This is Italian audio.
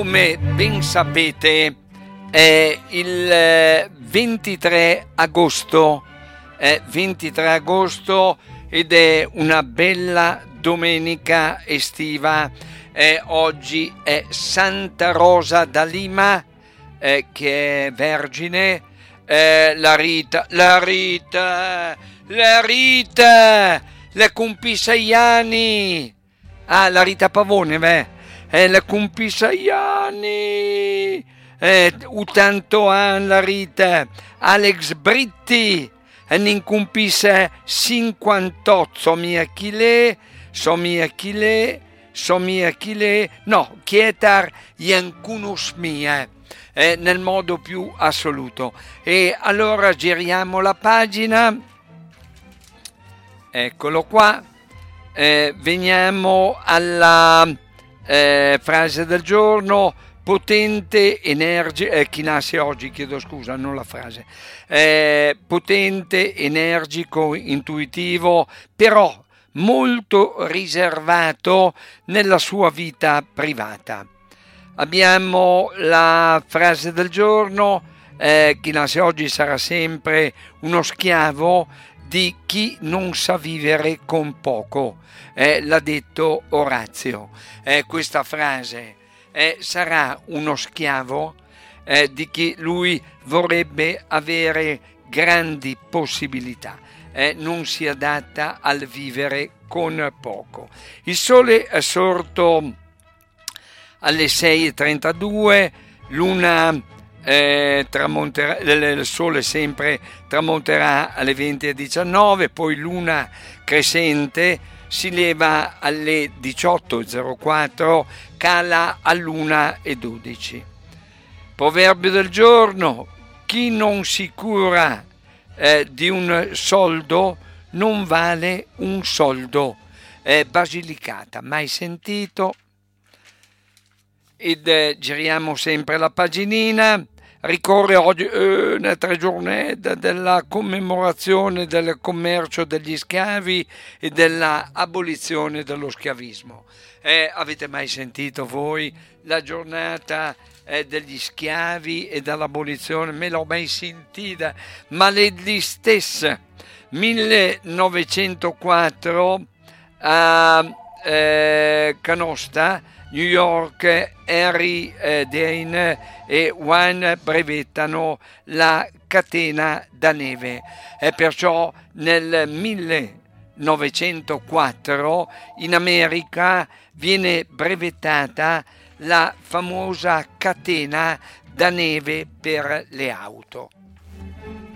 Come ben sapete, è il 23 agosto, ed è una bella domenica estiva. Oggi è Santa Rosa da Lima, che è vergine. La Rita, le compì 6 anni. La Rita Pavone, la compì 6 anni. Tanto anni la Rita. Alex Britti, ne compisse 58, so mia chile, no, chietar Iankunus mia. Nel modo più assoluto. E allora giriamo la pagina, eccolo qua. Veniamo alla frase del giorno. Potente, chi nasce oggi, chiedo scusa, non la frase. Potente, energico, intuitivo, però molto riservato nella sua vita privata. Abbiamo la frase del giorno. Chi nasce oggi sarà sempre uno schiavo di chi non sa vivere con poco. L'ha detto Orazio. Questa frase sarà uno schiavo di chi lui vorrebbe avere grandi possibilità. Non si adatta al vivere con poco. Il sole è sorto alle 6:32, luna tramonterà, il sole sempre tramonterà alle 20:19, poi luna crescente si leva alle 18:04, cala all'1:12. Proverbio del giorno: chi non si cura di un soldo non vale un soldo. Basilicata, mai sentito? Ed giriamo sempre la paginina. Ricorre oggi un'altra giornata della commemorazione del commercio degli schiavi e della abolizione dello schiavismo. Avete mai sentito voi la giornata degli schiavi e dell'abolizione? Me l'ho mai sentita, ma le stesse. 1904 a Canosta, New York, Henry Dane e Wayne brevettano la catena da neve, e perciò nel 1904 in America viene brevettata la famosa catena da neve per le auto.